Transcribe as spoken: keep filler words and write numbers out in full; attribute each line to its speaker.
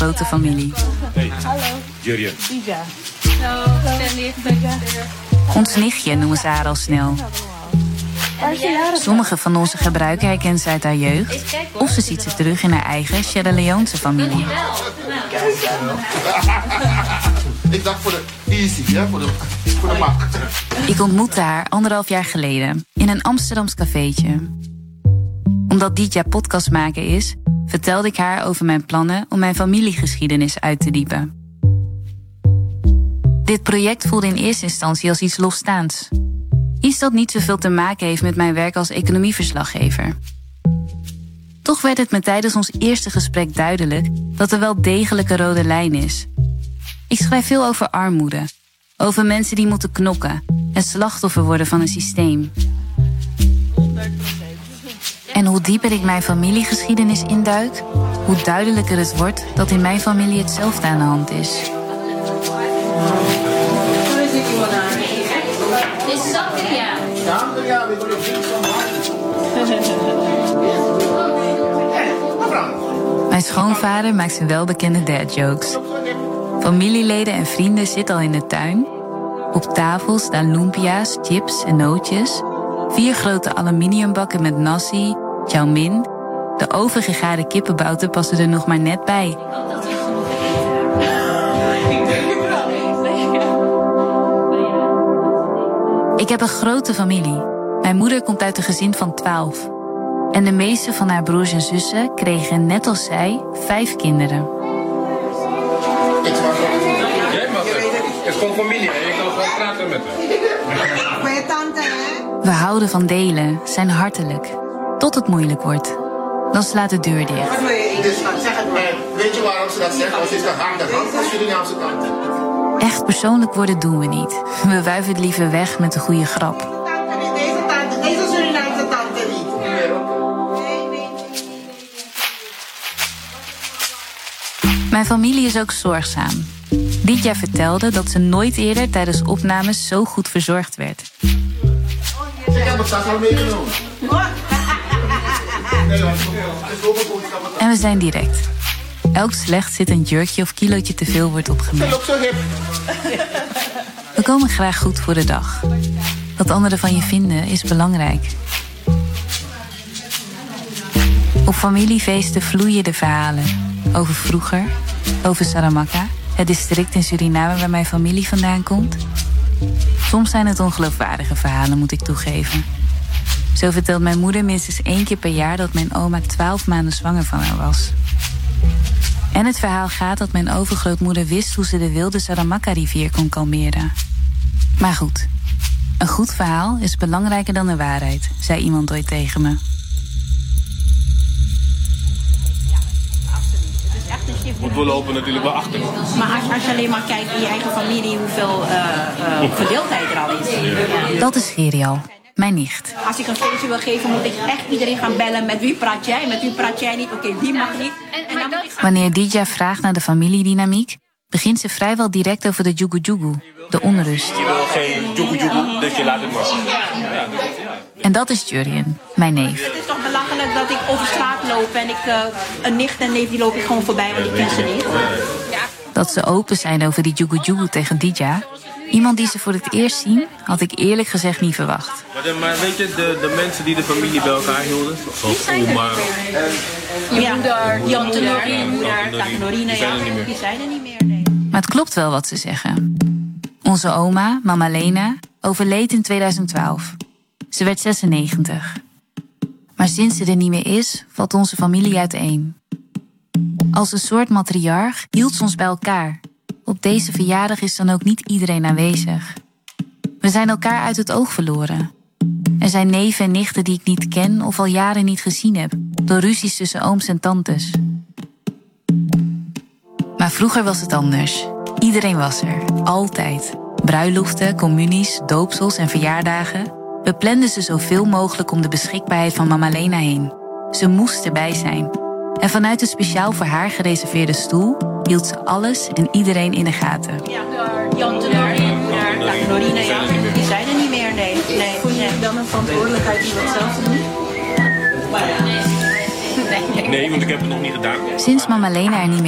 Speaker 1: grote familie.
Speaker 2: Hey, Jurjen.
Speaker 1: Ons nichtje noemen ze haar al snel. Sommige van onze gebruiken herkent ze uit haar jeugd, of ze ziet ze terug in haar eigen Sierra Leonese familie.
Speaker 3: Ik dacht voor de easy, hè? Voor de, voor de mak.
Speaker 1: Ik ontmoette haar anderhalf jaar geleden in een Amsterdams cafeetje. Omdat Ditja podcastmaker is, vertelde ik haar over mijn plannen om mijn familiegeschiedenis uit te diepen. Dit project voelde in eerste instantie als iets losstaands. Iets dat niet zoveel te maken heeft met mijn werk als economieverslaggever. Toch werd het me tijdens ons eerste gesprek duidelijk dat er wel degelijk een rode lijn is. Ik schrijf veel over armoede, over mensen die moeten knokken en slachtoffer worden van een systeem. En hoe dieper ik mijn familiegeschiedenis induik, hoe duidelijker het wordt dat in mijn familie hetzelfde aan de hand is. Mijn schoonvader maakt zijn welbekende dad jokes. Familieleden en vrienden zitten al in de tuin. Op tafel staan lumpia's, chips en nootjes. Vier grote aluminiumbakken met nasi, chow mein. De overgegaarde kippenbouten passen er nog maar net bij. Ik heb een grote familie. Mijn moeder komt uit een gezin van twaalf. En de meeste van haar broers en zussen kregen, net als zij, vijf kinderen.
Speaker 2: Jij mag het. Het is gewoon familie. Je kan gewoon praten met hem.
Speaker 1: We houden van delen, zijn hartelijk. Tot het moeilijk wordt. Dan slaat de deur dicht.
Speaker 3: Dus zeg het mij. Weet je waarom ze dat zeggen? Want het is de harde hand van Surinaamse kant.
Speaker 1: Echt persoonlijk worden doen we niet. We wuiven het liever weg met een goede grap.
Speaker 3: Deze tante, deze Surinaamse tante niet.
Speaker 1: Mijn familie is ook zorgzaam. Ditja vertelde dat ze nooit eerder tijdens opnames zo goed verzorgd werd.
Speaker 3: Ik heb het tas al meegenomen.
Speaker 1: En we zijn direct. Elk slecht zit een jurkje of kilootje te veel wordt opgemerkt. We komen graag goed voor de dag. Wat anderen van je vinden is belangrijk. Op familiefeesten vloeien de verhalen. Over vroeger, over Saramacca, het district in Suriname waar mijn familie vandaan komt. Soms zijn het ongeloofwaardige verhalen, moet ik toegeven. Zo vertelt mijn moeder minstens één keer per jaar dat mijn oma twaalf maanden zwanger van haar was. En het verhaal gaat dat mijn overgrootmoeder wist hoe ze de wilde Saramacca-rivier kon kalmeren. Maar goed, een goed verhaal is belangrijker dan de waarheid, zei iemand ooit tegen me.
Speaker 2: Want we lopen natuurlijk wel achter.
Speaker 4: Maar als, als je alleen maar kijkt in je eigen familie, hoeveel uh, uh, verdeeldheid er al is.
Speaker 1: Dat is Gerial, mijn nicht.
Speaker 4: Als ik een feestje wil geven, moet ik echt iedereen gaan bellen. Met wie praat jij? Met wie praat jij niet? Oké, okay, die mag niet. En dan moet ik...
Speaker 1: Wanneer Ditja vraagt naar de familiedynamiek, begint ze vrijwel direct over de jugu jugu, de onrust.
Speaker 2: Je wil geen jugu jugu, dus je laat het maar.
Speaker 1: En dat is Jurjen, mijn neef.
Speaker 4: Het is toch belachelijk dat ik over straat loop en ik uh, een nicht en neef die loop ik gewoon voorbij, want ik ken ze niet. Ja.
Speaker 1: Dat ze open zijn over die jugu jugu tegen Ditja, iemand die ze voor het eerst zien, had ik eerlijk gezegd niet verwacht.
Speaker 2: Maar, de, maar weet je, de, de mensen die de familie bij elkaar hielden, zoals oma,
Speaker 4: je moeder, Jante Norien, Tante Norine, ja, die zijn er niet meer. Nee.
Speaker 1: Maar het klopt wel wat ze zeggen. Onze oma, mama Lena, overleed in tweeduizend twaalf. Ze werd zesennegentig. Maar sinds ze er niet meer is, valt onze familie uiteen. Als een soort matriarch hield ze ons bij elkaar. Op deze verjaardag is dan ook niet iedereen aanwezig. We zijn elkaar uit het oog verloren. Er zijn neven en nichten die ik niet ken of al jaren niet gezien heb, door ruzies tussen ooms en tantes. Maar vroeger was het anders. Iedereen was er, altijd. Bruiloften, communies, doopsels en verjaardagen. We planden ze zoveel mogelijk om de beschikbaarheid van mama Lena heen. Ze moest erbij zijn. En vanuit de speciaal voor haar gereserveerde stoel hield ze alles en iedereen in de gaten.
Speaker 4: Ja, Jante Norien, Tante Norine, ja, die zijn er niet meer, nee. nee.
Speaker 5: Vond je dan een verantwoordelijkheid die wat zelf te doen?
Speaker 2: Nee, want ik heb het nog niet gedaan.
Speaker 1: Sinds mama Lena er niet meer